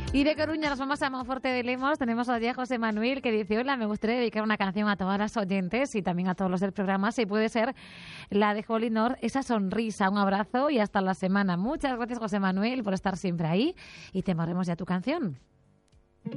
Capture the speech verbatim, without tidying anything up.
Y de Coruña nos vamos a Monforte de Lemos. Tenemos allí a José Manuel que dice: hola, me gustaría dedicar una canción a todas las oyentes y también a todos los del programa, si puede ser la de Holly North, esa sonrisa. Un abrazo y hasta la semana. Muchas gracias, José Manuel, por estar siempre ahí, y te amaremos ya tu canción.